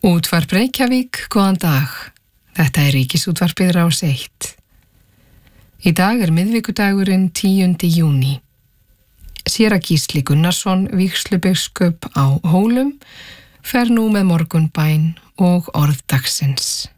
Útvarp Reykjavík, góðan dag. Þetta er Ríkisútvarpið Rás 1. Í dag er miðvikudagurinn 10. júní. Séra Gísli Gunnarsson, vígslubiskup á Hólum, fer nú með morgunbæn og orð dagsins.